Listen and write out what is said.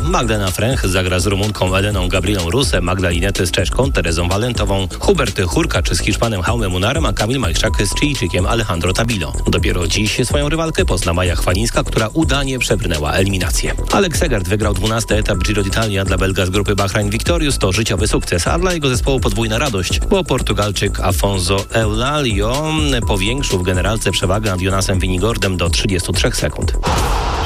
Magdalena Fręch zagra z Rumunką Eleną Gabrielą Rusem, Magda Linety z Czeszką Terezą Walentową, Hubert Hurkacz z Hiszpanem Jaumem Munarem, a Kamil Majszczak z Chilijczykiem Alejandro Tabilo. Dopiero dziś swoją rywalkę pozna Maja Chwalińska, która udanie przebrnęła eliminację. Alex Segert wygrał 12. etap Giro d'Italia dla Belga z grupy Bahrain Victorious. To życiowy sukces, a dla jego zespołu podwójna radość, bo Portugalczyk Afonso Eulalio powiększył w generalce przewagę nad Jonasem Vinigordem do 33 sekund.